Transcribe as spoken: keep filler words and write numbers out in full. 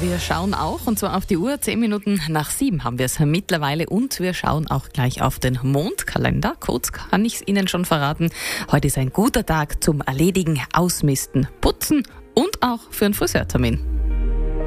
Wir schauen auch, und zwar auf die Uhr, zehn Minuten nach sieben haben wir es mittlerweile, und wir schauen auch gleich auf den Mondkalender. Kurz kann ich es Ihnen schon verraten. Heute ist ein guter Tag zum Erledigen, Ausmisten, Putzen und auch für einen Friseurtermin.